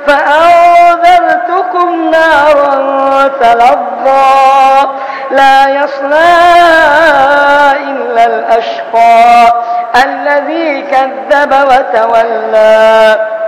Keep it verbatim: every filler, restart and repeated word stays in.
فأنذرتكم نارا تلظى لا يصلاها إلا الأشقى الذي كذب وتولى